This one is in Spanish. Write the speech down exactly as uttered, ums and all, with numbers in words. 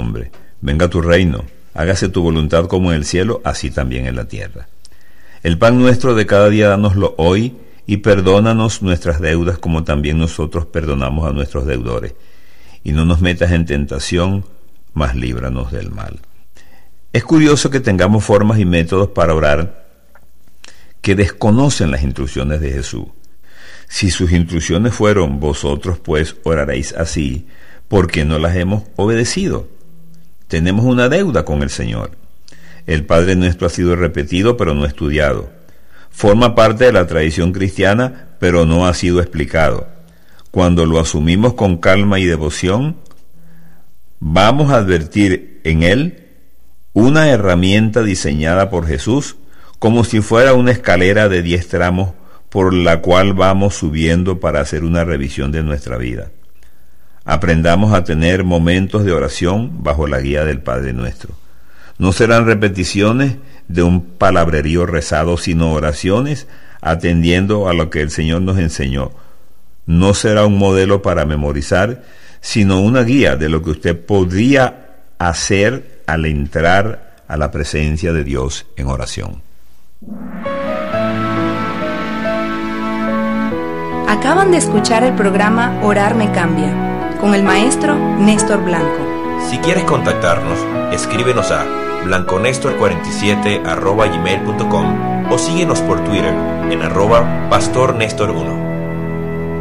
nombre. Venga tu reino, hágase tu voluntad como en el cielo, así también en la tierra. El pan nuestro de cada día dánoslo hoy, y perdónanos nuestras deudas como también nosotros perdonamos a nuestros deudores. Y no nos metas en tentación, mas líbranos del mal. Es curioso que tengamos formas y métodos para orar que desconocen las instrucciones de Jesús. Si sus instrucciones fueron, vosotros pues oraréis así, ¿por qué no las hemos obedecido? Tenemos una deuda con el Señor. El Padre Nuestro ha sido repetido, pero no estudiado. Forma parte de la tradición cristiana, pero no ha sido explicado. Cuando lo asumimos con calma y devoción, vamos a advertir en él una herramienta diseñada por Jesús, como si fuera una escalera de diez tramos por la cual vamos subiendo para hacer una revisión de nuestra vida. Aprendamos a tener momentos de oración bajo la guía del Padre Nuestro. No serán repeticiones de un palabrerío rezado, sino oraciones atendiendo a lo que el Señor nos enseñó. No será un modelo para memorizar, sino una guía de lo que usted podría hacer al entrar a la presencia de Dios en oración. Acaban de escuchar el programa Orar me cambia, con el maestro Néstor Blanco. Si quieres contactarnos, escríbenos a blanconestor cuarenta y siete arroba gmail punto com o síguenos por Twitter en arroba pastor nestor uno.